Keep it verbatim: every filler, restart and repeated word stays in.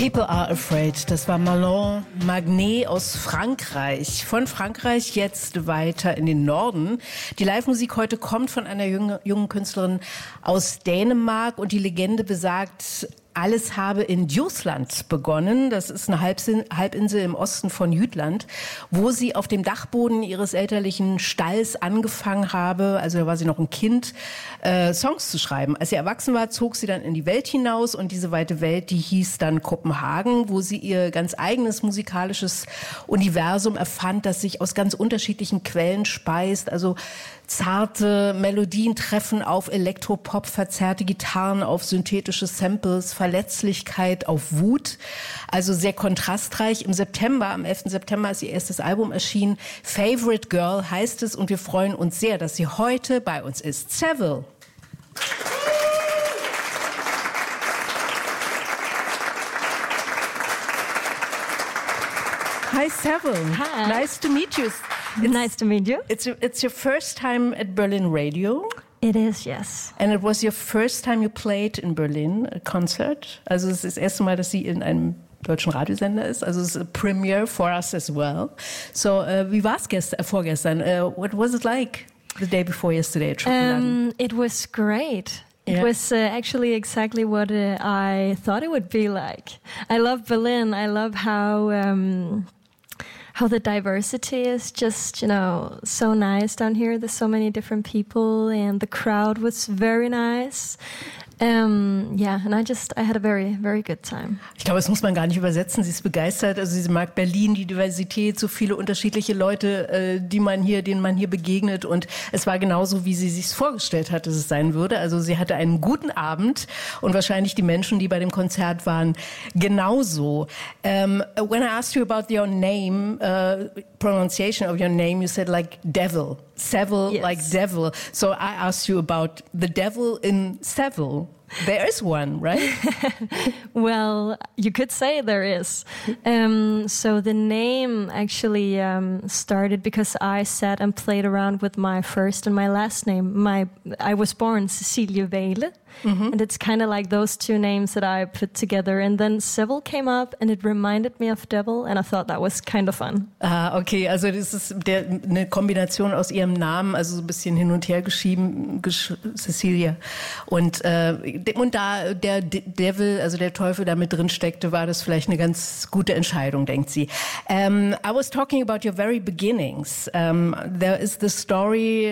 People Are Afraid, das war Manon Magnet aus Frankreich. Von Frankreich jetzt weiter in den Norden. Die Live-Musik heute kommt von einer jungen, jungen Künstlerin aus Dänemark und die Legende besagt, alles habe in Djursland begonnen. Das ist eine Halbinsel im Osten von Jütland, wo sie auf dem Dachboden ihres elterlichen Stalls angefangen habe, also da war sie noch ein Kind, äh, Songs zu schreiben. Als sie erwachsen war, zog sie dann in die Welt hinaus und diese weite Welt, die hieß dann Kopenhagen, wo sie ihr ganz eigenes musikalisches Universum erfand, das sich aus ganz unterschiedlichen Quellen speist. Also zarte Melodien treffen auf Elektropop, verzerrte Gitarren auf synthetische Samples, Verletzlichkeit auf Wut. Also sehr kontrastreich. Im September, am elften September ist ihr erstes Album erschienen. Favorite Girl heißt es und wir freuen uns sehr, dass sie heute bei uns ist. Seville. Hi, Seville. Hi. Nice to meet you. It's, nice to meet you. It's it's your first time at Berlin Radio. It is, yes. And it was your first time you played in Berlin, a concert. Also es ist das erste Mal, dass sie in einem deutschen Radiosender ist. Also es ist a premiere for us as well. So, uh, wie war es gest- äh, vorgestern? Uh, what was it like the day before yesterday at Um, it was great. It Yeah. was uh, actually exactly what uh, I thought it would be like. I love Berlin. I love how... Um, how the diversity is just, you know, so nice down here. There's so many different people and the crowd was very nice. Um, yeah, and I just, I had a very, very good time. Ich glaube, das muss man gar nicht übersetzen. Sie ist begeistert. Also sie mag Berlin, die Diversität, so viele unterschiedliche Leute, äh, die man hier, denen man hier begegnet. Und es war genauso, wie sie sich vorgestellt hat, dass es sein würde. Also sie hatte einen guten Abend und wahrscheinlich die Menschen, die bei dem Konzert waren, genauso. Um, when I asked you about your name, uh, pronunciation of your name, you said like devil. Seville, Yes. like devil. So I asked you about the devil in Seville. There is one, right? Well, you could say there is. Um, so the name actually um, started because I sat and played around with my first and my last name. My I was born Cecilie Weile, mm-hmm. and it's kind of like those two names that I put together. And then Seville came up, and it reminded me of devil, and I thought that was kind of fun. Ah, okay, also das ist der, eine Kombination aus ihrem Namen, also so ein bisschen hin und her geschieben, gesch- Cecilia. Und äh, Und da der Devil, also der Teufel da mit drin steckte, war das vielleicht eine ganz gute Entscheidung, denkt sie. Um, I was talking about your very beginnings. Um, there is the story